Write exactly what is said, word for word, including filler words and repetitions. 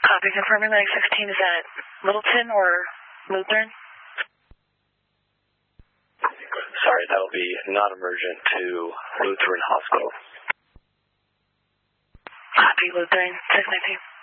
Copy, confirming Medic sixteen, is that Littleton or Lutheran? Sorry, that'll be non-emergent to Lutheran Hospital. Copy, Lutheran, six nineteen.